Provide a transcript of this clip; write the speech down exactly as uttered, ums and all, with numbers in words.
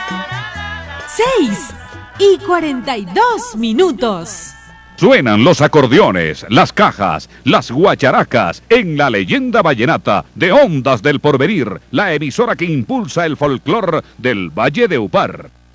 Seis y cuarenta y dos minutos. Suenan los acordeones, las cajas, las guacharacas en la leyenda vallenata de Ondas del Porvenir, la emisora que impulsa el folclor del Valle de Upar.